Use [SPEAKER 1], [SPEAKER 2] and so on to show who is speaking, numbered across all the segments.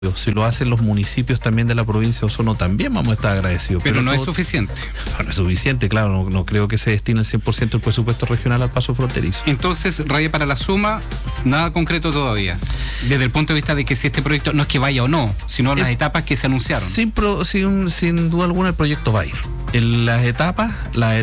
[SPEAKER 1] Si lo hacen los municipios también de la provincia de Osorno, también vamos a estar agradecidos.
[SPEAKER 2] Pero no es suficiente.
[SPEAKER 1] No es suficiente, claro, no creo que se destine el 100% del presupuesto regional al paso fronterizo.
[SPEAKER 2] Entonces, raya para la suma, nada concreto todavía. Desde el punto de vista de que si este proyecto no es que vaya o no, sino las etapas que se anunciaron.
[SPEAKER 1] Sin duda alguna el proyecto va a ir. Las etapas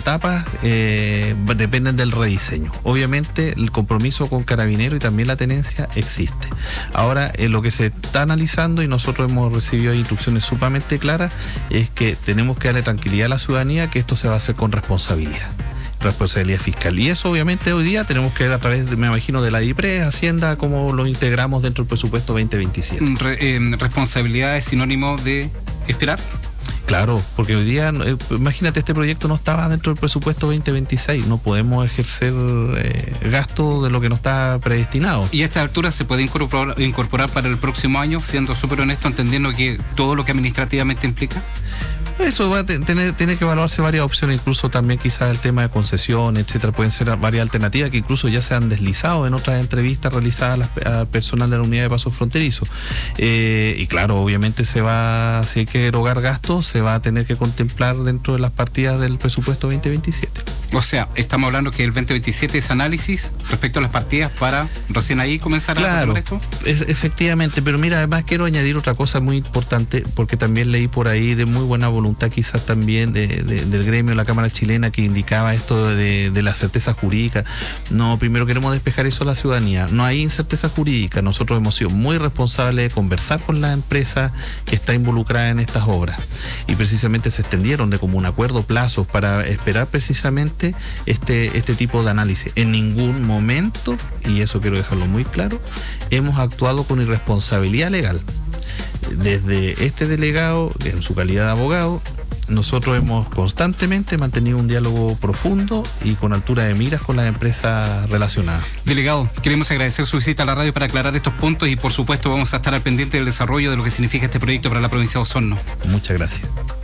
[SPEAKER 1] dependen del rediseño. Obviamente el compromiso con Carabineros y también la tenencia existe. Ahora lo que se está analizando, y nosotros hemos recibido instrucciones sumamente claras, es que tenemos que darle tranquilidad a la ciudadanía que esto se va a hacer con responsabilidad fiscal, y eso obviamente hoy día tenemos que ver a través, me imagino, de la DIPRES, Hacienda, cómo lo integramos dentro del presupuesto 2027.
[SPEAKER 2] ¿Responsabilidad es sinónimo de esperar?
[SPEAKER 1] Claro, porque hoy día, imagínate, este proyecto no estaba dentro del presupuesto 2026, no podemos ejercer gasto de lo que no está predestinado.
[SPEAKER 2] ¿Y a esta altura se puede incorporar para el próximo año, siendo súper honesto, entendiendo que todo lo que administrativamente implica?
[SPEAKER 1] Eso va a tiene que evaluarse varias opciones, incluso también quizás el tema de concesión, etcétera, pueden ser varias alternativas que incluso ya se han deslizado en otras entrevistas realizadas al personal de la unidad de paso fronterizo. Y claro, obviamente si hay que erogar gastos, se va a tener que contemplar dentro de las partidas del presupuesto 2027.
[SPEAKER 2] O sea, estamos hablando que el 2027 es análisis respecto a las partidas para recién ahí comenzar a hablar esto.
[SPEAKER 1] Efectivamente, pero mira, además quiero añadir otra cosa muy importante, porque también leí por ahí de muy buena voluntad quizás también del gremio de la Cámara Chilena, que indicaba esto de la certeza jurídica. No, primero queremos despejar eso a la ciudadanía. No hay incerteza jurídica. Nosotros hemos sido muy responsables de conversar con la empresa que está involucrada en estas obras, y precisamente se extendieron de común acuerdo plazos para esperar precisamente este tipo de análisis. En ningún momento, y eso quiero dejarlo muy claro, hemos actuado con irresponsabilidad legal. Desde este delegado, en su calidad de abogado, nosotros hemos constantemente mantenido un diálogo profundo y con altura de miras con las empresas relacionadas.
[SPEAKER 2] Delegado, queremos agradecer su visita a la radio para aclarar estos puntos, y por supuesto vamos a estar al pendiente del desarrollo de lo que significa este proyecto para la provincia de Osorno.
[SPEAKER 1] Muchas gracias.